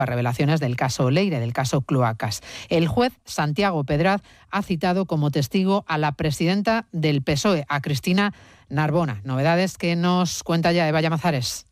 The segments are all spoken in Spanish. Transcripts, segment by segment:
revelaciones del caso Leire, del caso Cloacas. El juez Santiago Pedraz ha citado como testigo a la presidenta del PSOE, a Cristina Narbona. Novedades que nos cuenta ya Eva Llamazares.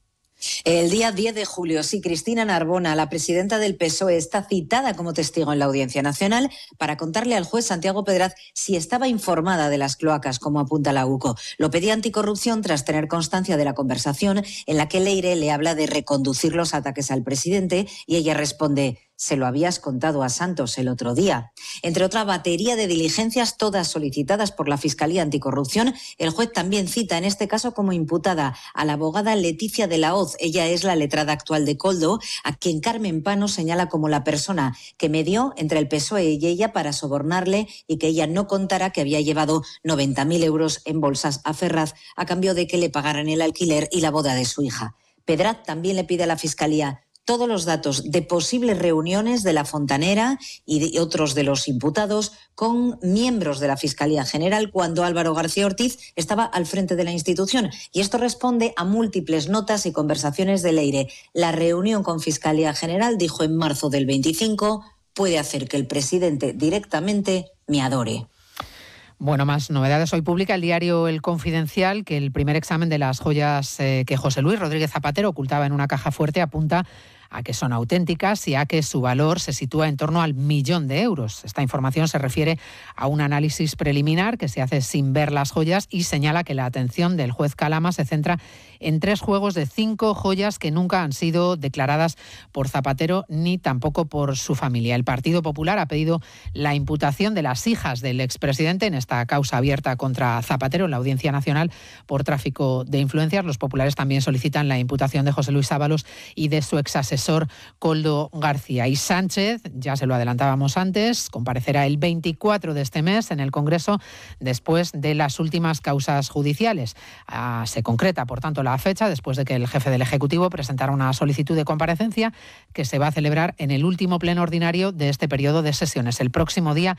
El día 10 de julio, sí, Cristina Narbona, la presidenta del PSOE, está citada como testigo en la Audiencia Nacional para contarle al juez Santiago Pedraz si estaba informada de las cloacas, como apunta la UCO. Lo pedía Anticorrupción tras tener constancia de la conversación en la que Leire le habla de reconducir los ataques al presidente y ella responde: se lo habías contado a Santos el otro día. Entre otra batería de diligencias, todas solicitadas por la Fiscalía Anticorrupción, el juez también cita en este caso como imputada a la abogada Leticia de la Hoz. Ella es la letrada actual de Koldo, a quien Carmen Pano señala como la persona que medió entre el PSOE y ella para sobornarle y que ella no contara que había llevado 90.000 euros en bolsas a Ferraz a cambio de que le pagaran el alquiler y la boda de su hija. Pedraz también le pide a la Fiscalía todos los datos de posibles reuniones de la Fontanera y de otros de los imputados con miembros de la Fiscalía General cuando Álvaro García Ortiz estaba al frente de la institución. Y esto responde a múltiples notas y conversaciones de Leire. La reunión con Fiscalía General, dijo en marzo del 25, puede hacer que el presidente directamente me adore. Bueno, más novedades. Hoy publica el diario El Confidencial que el primer examen de las joyas que José Luis Rodríguez Zapatero ocultaba en una caja fuerte apunta a que son auténticas y a que su valor se sitúa en torno al 1.000.000 de euros. Esta información se refiere a un análisis preliminar que se hace sin ver las joyas y señala que la atención del juez Calama se centra en 3 juegos de 5 joyas que nunca han sido declaradas por Zapatero ni tampoco por su familia. El Partido Popular ha pedido la imputación de las hijas del expresidente en esta causa abierta contra Zapatero en la Audiencia Nacional por tráfico de influencias. Los populares también solicitan la imputación de José Luis Ábalos y de su exasesor Koldo García. Y Sánchez, ya se lo adelantábamos antes, comparecerá el 24 de este mes en el Congreso después de las últimas causas judiciales. Se concreta, por tanto, la fecha después de que el jefe del Ejecutivo presentara una solicitud de comparecencia que se va a celebrar en el último pleno ordinario de este periodo de sesiones, el próximo día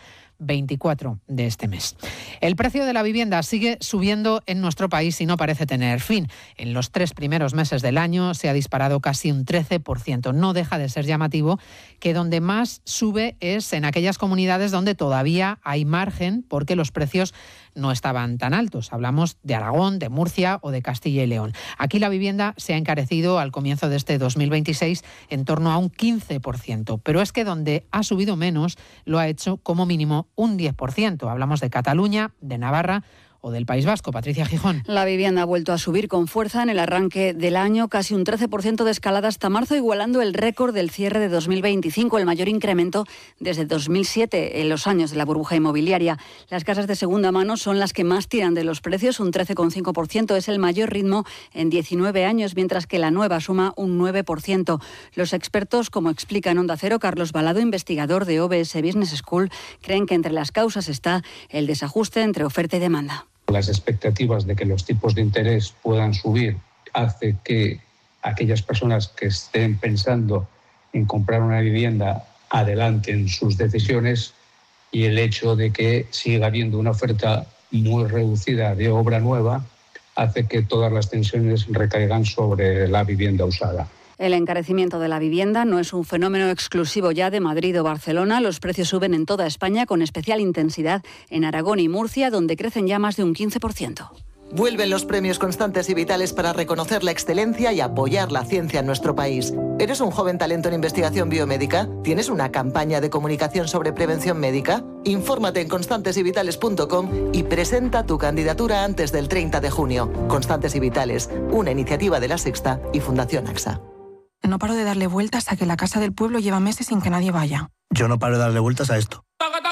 24 de este mes. El precio de la vivienda sigue subiendo en nuestro país y no parece tener fin. En los 3 primeros meses del año se ha disparado casi un 13%. No deja de ser llamativo que donde más sube es en aquellas comunidades donde todavía hay margen porque los precios no estaban tan altos. Hablamos de Aragón, de Murcia o de Castilla y León. Aquí la vivienda se ha encarecido al comienzo de este 2026 en torno a un 15%, pero es que donde ha subido menos lo ha hecho como mínimo un 10%. Hablamos de Cataluña, de Navarra o del País Vasco. Patricia Gijón. La vivienda ha vuelto a subir con fuerza en el arranque del año, casi un 13% de escalada hasta marzo, igualando el récord del cierre de 2025, el mayor incremento desde 2007, en los años de la burbuja inmobiliaria. Las casas de segunda mano son las que más tiran de los precios, un 13,5%, es el mayor ritmo en 19 años, mientras que la nueva suma un 9%. Los expertos, como explica en Onda Cero Carlos Balado, investigador de OBS Business School, creen que entre las causas está el desajuste entre oferta y demanda. Las expectativas de que los tipos de interés puedan subir hace que aquellas personas que estén pensando en comprar una vivienda adelanten sus decisiones, y el hecho de que siga habiendo una oferta muy reducida de obra nueva hace que todas las tensiones recaigan sobre la vivienda usada. El encarecimiento de la vivienda no es un fenómeno exclusivo ya de Madrid o Barcelona. Los precios suben en toda España, con especial intensidad en Aragón y Murcia, donde crecen ya más de un 15%. Vuelven los premios Constantes y Vitales para reconocer la excelencia y apoyar la ciencia en nuestro país. ¿Eres un joven talento en investigación biomédica? ¿Tienes una campaña de comunicación sobre prevención médica? Infórmate en constantesyvitales.com y presenta tu candidatura antes del 30 de junio. Constantes y Vitales, una iniciativa de La Sexta y Fundación AXA. No paro de darle vueltas a que la casa del pueblo lleva meses sin que nadie vaya. Yo no paro de darle vueltas a esto.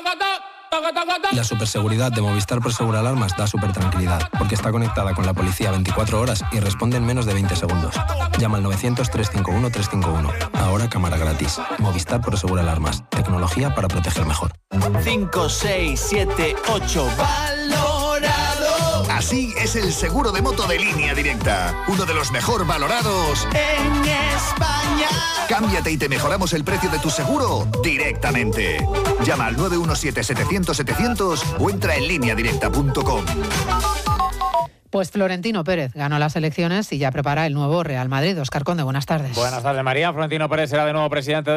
La superseguridad de Movistar Prosegur Alarmas da supertranquilidad, porque está conectada con la policía 24 horas y responde en menos de 20 segundos. Llama al 900-351-351. Ahora cámara gratis. Movistar Prosegur Alarmas. Tecnología para proteger mejor. 5, 6, 7, 8. ¡Valorado! Así es el seguro de moto de Línea Directa. Uno de los mejor valorados en España. Cámbiate y te mejoramos el precio de tu seguro directamente. Llama al 917-700-700 o entra en lineadirecta.com. Pues Florentino Pérez ganó las elecciones y ya prepara el nuevo Real Madrid. Óscar Conde, buenas tardes. Buenas tardes, María. Florentino Pérez será de nuevo presidente